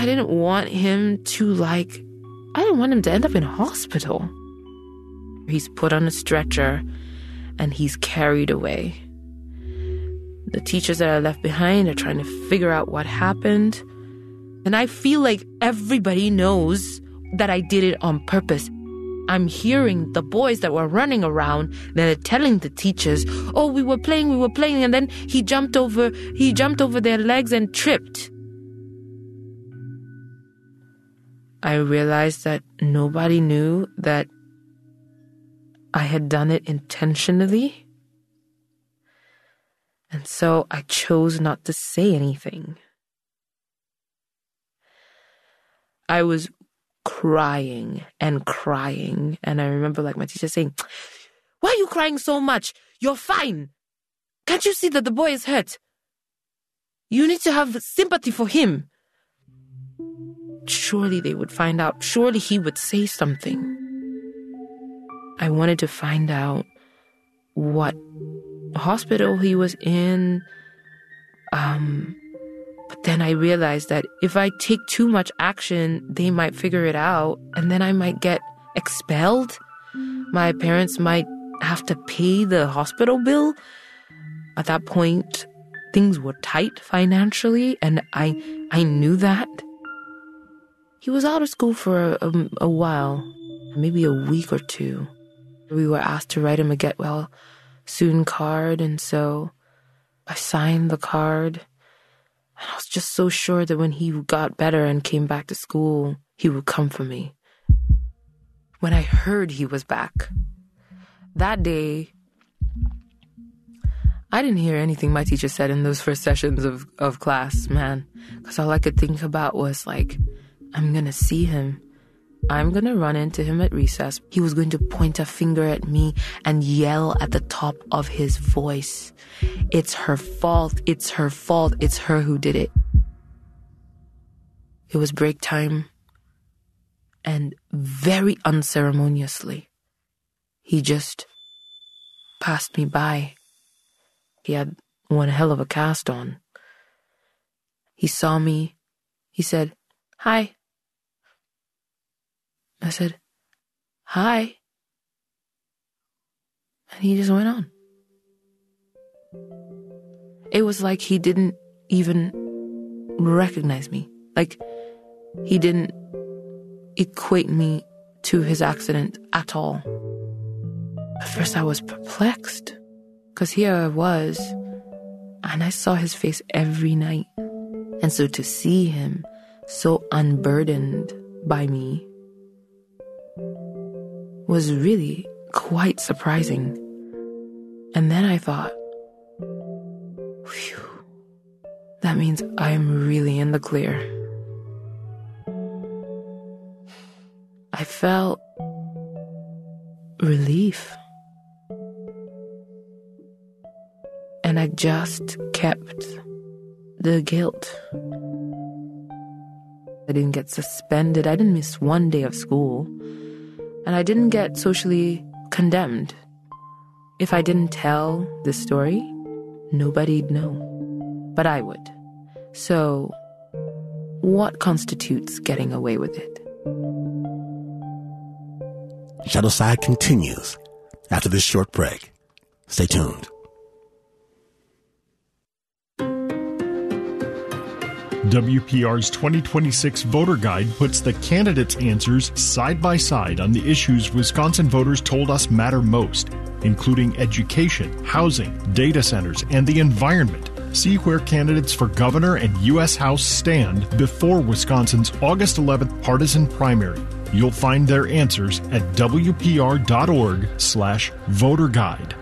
I didn't want him to I didn't want him to end up in hospital. He's put on a stretcher and he's carried away. The teachers that are left behind are trying to figure out what happened. And I feel like everybody knows that I did it on purpose. I'm hearing the boys that were running around, they're telling the teachers, oh, we were playing, and then he jumped over their legs and tripped. I realized that nobody knew that I had done it intentionally. And so I chose not to say anything. I was crying. And I remember my teacher saying, why are you crying so much? You're fine. Can't you see that the boy is hurt? You need to have sympathy for him. Surely they would find out. Surely he would say something. I wanted to find out what hospital he was in. But then I realized that if I take too much action, they might figure it out, and then I might get expelled. My parents might have to pay the hospital bill. At that point, things were tight financially, and I knew that. He was out of school for a while, maybe a week or two. We were asked to write him a get well soon card, and so I signed the card. And I was just so sure that when he got better and came back to school, he would come for me. When I heard he was back, that day, I didn't hear anything my teacher said in those first sessions of class, man. Because all I could think about was I'm going to see him. I'm going to run into him at recess. He was going to point a finger at me and yell at the top of his voice, it's her fault, it's her fault, it's her who did it. It was break time, and very unceremoniously, he just passed me by. He had one hell of a cast on. He saw me. He said, hi. I said, hi. And he just went on. It was like he didn't even recognize me. He didn't equate me to his accident at all. At first I was perplexed, because here I was, and I saw his face every night. And so to see him so unburdened by me was really quite surprising. And then I thought, phew, that means I'm really in the clear. I felt relief. And I just kept the guilt. I didn't get suspended. I didn't miss one day of school. And I didn't get socially condemned. If I didn't tell this story, nobody'd know. But I would. So, what constitutes getting away with it? Shadowside continues after this short break. Stay tuned. WPR's 2026 Voter Guide puts the candidates' answers side by side on the issues Wisconsin voters told us matter most, including education, housing, data centers, and the environment. See where candidates for governor and U.S. House stand before Wisconsin's August 11th partisan primary. You'll find their answers at WPR.org/voterguide.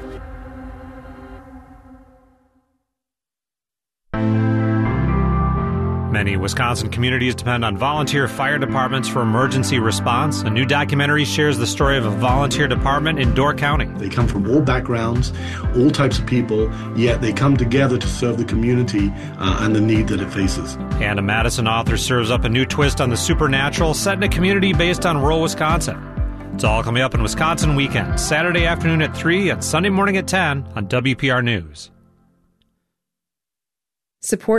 Many Wisconsin communities depend on volunteer fire departments for emergency response. A new documentary shares the story of a volunteer department in Door County. They come from all backgrounds, all types of people, yet they come together to serve the community and the need that it faces. Anna Madison, author, serves up a new twist on the supernatural set in a community based on rural Wisconsin. It's all coming up in Wisconsin Weekend, Saturday afternoon at 3 and Sunday morning at 10 on WPR News. Support